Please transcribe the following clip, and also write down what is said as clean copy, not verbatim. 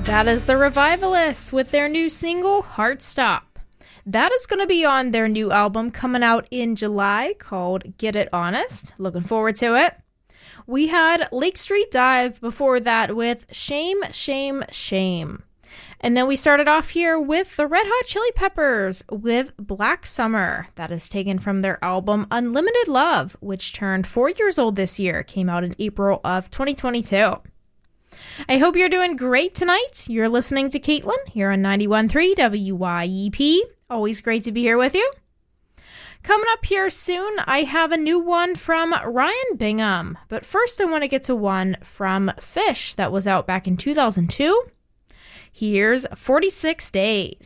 That is the Revivalists with their new single, Heart Stop. That is going to be on their new album coming out in July called Get It Honest. Looking forward to it. We had Lake Street Dive before that with Shame, Shame, Shame. And then we started off here with the Red Hot Chili Peppers with Black Summer. That is taken from their album Unlimited Love, which turned 4 years old this year. Came out in April of 2022. I hope you're doing great tonight. You're listening to Caitlin here on 91.3 WYEP. Always great to be here with you. Coming up here soon, I have a new one from Ryan Bingham. But first, I want to get to one from Fish that was out back in 2002. Here's 46 Days.